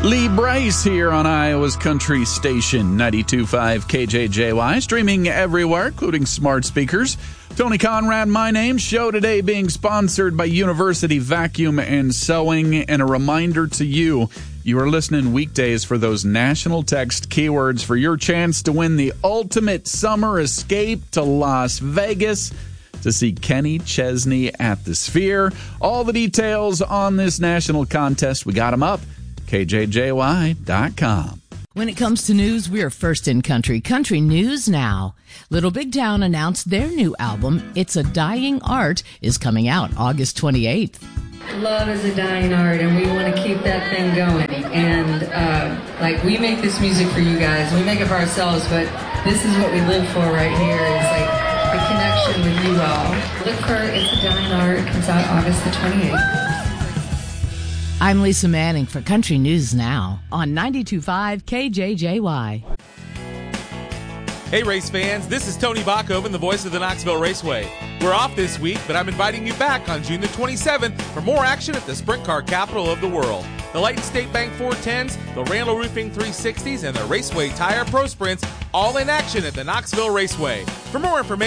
Lee Bryce here on Iowa's Country Station, 92.5 KJJY, streaming everywhere, including smart speakers. Tony Conrad, my name. Show today being sponsored by University Vacuum and Sewing. And a reminder to you, you are listening weekdays for those national text keywords for your chance to win the ultimate summer escape to Las Vegas to see Kenny Chesney at the Sphere. All the details on this national contest, we got them up. KJJY.com. When it comes to news, we are first in country. Country News Now. Little Big Town announced their new album, It's a Dying Art, is coming out August 28th. Love is a dying art, and we want to keep that thing going. And, we make this music for you guys. We make it for ourselves, but this is what we live for right here. It's like the connection with you all. Look for It's a Dying Art. It comes out August the 28th. I'm Lisa Manning for Country News Now on 92.5 KJJY. Hey race fans, this is Tony Bachhoven, the voice of the Knoxville Raceway. We're off this week, but I'm inviting you back on June the 27th for more action at the sprint car capital of the world. The Lighton State Bank 410s, the Randall Roofing 360s, and the Raceway Tire Pro Sprints, all in action at the Knoxville Raceway. For more information,